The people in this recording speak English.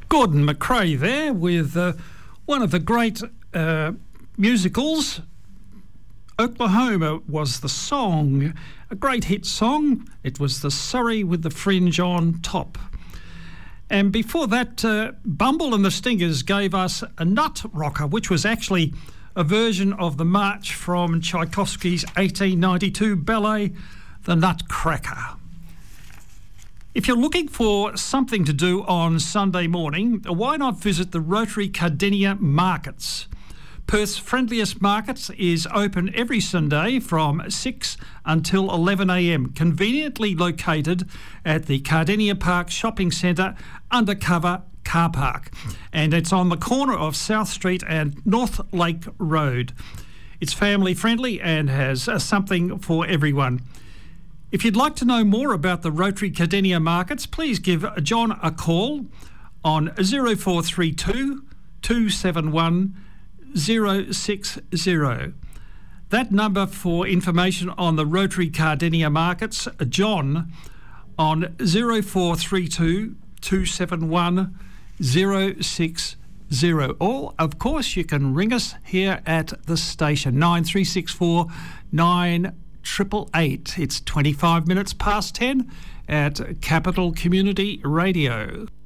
Gordon McRae there with one of the great musicals. Oklahoma was the song, a great hit song. It was the Surrey with the Fringe on top. And before that, Bumble and the Stingers gave us a Nut Rocker, which was actually a version of the march from Tchaikovsky's 1892 ballet, The Nutcracker. If you're looking for something to do on Sunday morning, why not visit the Rotary Cardinia Markets? Perth's friendliest markets is open every Sunday from 6 until 11 a.m, conveniently located at the Cardinia Park Shopping Centre undercover car park. And it's on the corner of South Street and North Lake Road. It's family friendly and has something for everyone. If you'd like to know more about the Rotary Cardinia Markets, please give John a call on 0432 271 060. That number for information on the Rotary Cardinia Markets, John, on 0432 271 060. Or, of course, you can ring us here at the station, 9364 9888. It's 25 minutes past 10 at Capital Community Radio.